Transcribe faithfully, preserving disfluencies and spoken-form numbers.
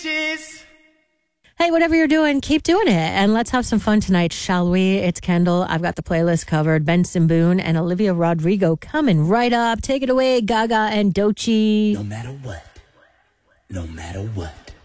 Hey, whatever you're doing, keep doing it. And let's have some fun tonight, shall we? It's Kendall. I've got the playlist covered. Benson Boone and Olivia Rodrigo coming right up. Take it away, Gaga and Doechii. No matter what. No matter what.